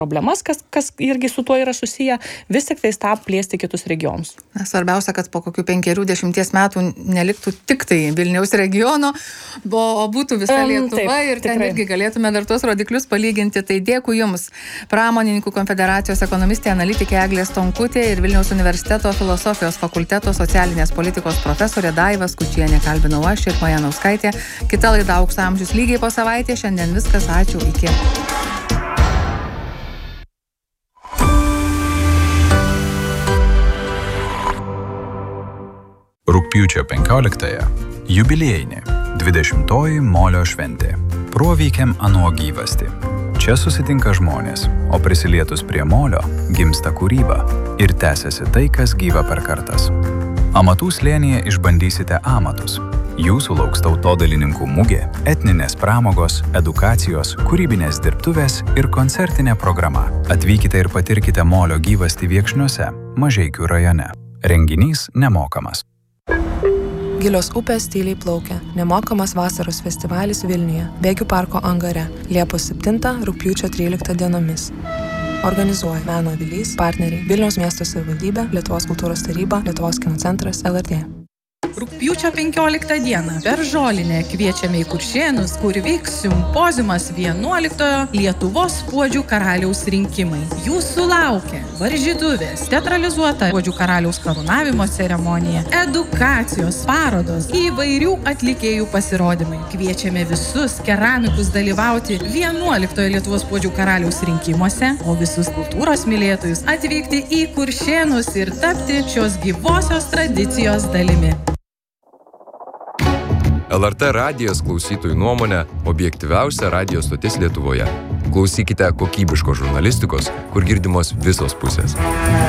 problemas, kas irgi su tuo yra susiję, vis tik tai tą plėsti kitus regionus. Svarbiausia, kad po kokių 5-10 metų neliktų tik tai Vilniaus regiono, o būtų visa Lietuva ir ten irgi galėtume dar tuos rodiklius palyginti. Tai dėkui Jums, Pramonininkų konfederacijos ekonomistė, analitikė Eglė Stonkutė ir Vilniaus universiteto filosofijos fakulteto socialinės politikos profesorė Daiva Skučienė. Kalbinau aš ir Maja Nauskaitė. Kita laida Aukso amžius lygiai po savaitės. Šiandien viskas. Ačiū. Iki. Rugpjūčio 15-ąją jubiliejinė 20-oji Molio šventė. Proveikiam ano gyvasti. Čia susitinka žmonės, o prisilietus prie Molio gimsta kūryba ir tęsiasi tai, kas gyva per kartas. Amatų slėnyje išbandysite amatus. Jūsų lauks tautodalininkų mugė, etninės pramogos, edukacijos, kūrybinės dirbtuvės ir koncertinė programa. Atvykite ir patirkite Molio gyvastį Viekšniuose, Mažeikių rajone. Renginys nemokamas. Gilios upės tyliai plaukia. Nemokamas vasaros festivalis Vilniuje, Bėgių parko angare, Liepos 7, rugpjūčio 13 dienomis. Organizuoja Meno avilys, partneriai Vilniaus miesto savivaldybė, Lietuvos kultūros taryba, Lietuvos kino centras, LRT. Rugpjūčio 15 dieną per Žolinę kviečiame į Kuršėnus, kur vyks simpoziumas 11-ojo Lietuvos puodžių karaliaus rinkimai. Jūsų laukia varžytuvės, teatralizuota puodžių karaliaus karūnavimo ceremonija, edukacijos, parodos, įvairių atlikėjų pasirodymai. Kviečiame visus keramikus dalyvauti 11-ojo Lietuvos puodžių karaliaus rinkimuose, o visus kultūros mylėtojus atvykti į Kuršėnus ir tapti šios gyvosios tradicijos dalimi. LRT radijas klausytojų nuomonė objektyviausia radijo stotis Lietuvoje. Klausykite kokybiškos žurnalistikos, kur girdimos visos pusės.